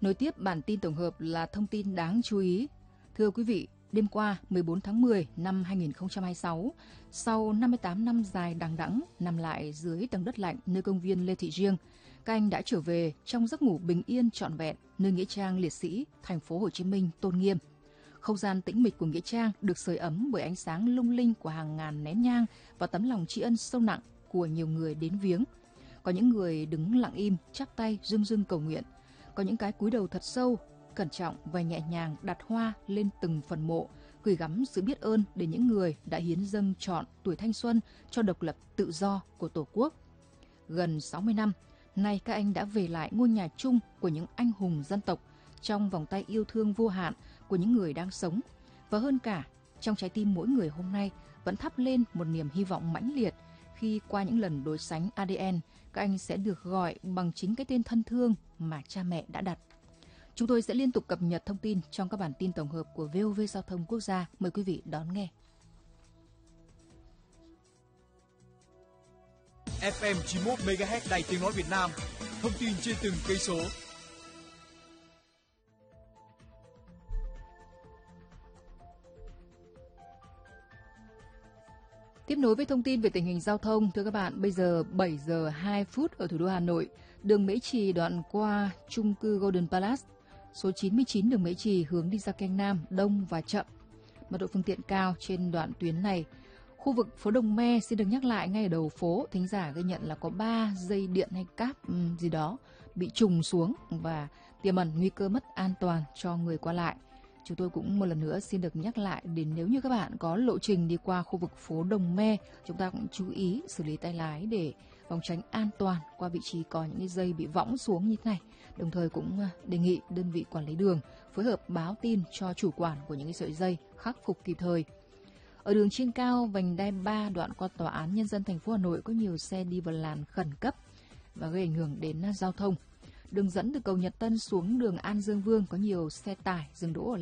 Nối tiếp bản tin tổng hợp là thông tin đáng chú ý. Thưa quý vị, đêm qua 14 tháng 10 năm 2026, sau 58 năm dài đằng đẵng nằm lại dưới tầng đất lạnh nơi công viên Lê Thị Riêng, các anh đã trở về trong giấc ngủ bình yên trọn vẹn nơi nghĩa trang liệt sĩ, thành phố Hồ Chí Minh tôn nghiêm. Không gian tĩnh mịch của nghĩa trang được sưởi ấm bởi ánh sáng lung linh của hàng ngàn nén nhang và tấm lòng tri ân sâu nặng của nhiều người đến viếng. Có những người đứng lặng im, chắp tay rưng rưng cầu nguyện. Có những cái cúi đầu thật sâu, cẩn trọng và nhẹ nhàng đặt hoa lên từng phần mộ, gửi gắm sự biết ơn đến những người đã hiến dâng trọn tuổi thanh xuân cho độc lập tự do của Tổ quốc. Gần 60 năm, nay các anh đã về lại ngôi nhà chung của những anh hùng dân tộc trong vòng tay yêu thương vô hạn của những người đang sống. Và hơn cả, trong trái tim mỗi người hôm nay vẫn thắp lên một niềm hy vọng mãnh liệt khi qua những lần đối sánh ADN, các anh sẽ được gọi bằng chính cái tên thân thương mà cha mẹ đã đặt. Chúng tôi sẽ liên tục cập nhật thông tin trong các bản tin tổng hợp của VOV Giao thông Quốc gia. Mời quý vị đón nghe. FM 91 MHz Đài Tiếng nói Việt Nam. Thông tin trên từng cây số. Tiếp nối với thông tin về tình hình giao thông, thưa các bạn, bây giờ 7 giờ 2 phút ở thủ đô Hà Nội, đường Mễ Trì đoạn qua chung cư Golden Palace, số 99 đường Mễ Trì hướng đi ra Kênh Nam đông và chậm. Mật độ phương tiện cao trên đoạn tuyến này. Khu vực phố Đồng Me xin được nhắc lại ngay ở đầu phố, thính giả ghi nhận là có 3 dây điện hay cáp gì đó bị trùng xuống và tiềm ẩn nguy cơ mất an toàn cho người qua lại. Chúng tôi cũng một lần nữa xin được nhắc lại đến nếu như các bạn có lộ trình đi qua khu vực phố Đồng Me, chúng ta cũng chú ý xử lý tay lái để phòng tránh an toàn qua vị trí có những cái dây bị võng xuống như thế này. Đồng thời cũng đề nghị đơn vị quản lý đường phối hợp báo tin cho chủ quản của những cái sợi dây khắc phục kịp thời. Ở đường trên cao vành đai 3 đoạn qua Tòa án Nhân dân thành phố Hà Nội có nhiều xe đi vào làn khẩn cấp và gây ảnh hưởng đến giao thông. Đường dẫn từ cầu Nhật Tân xuống đường An Dương Vương có nhiều xe tải dừng đỗ ở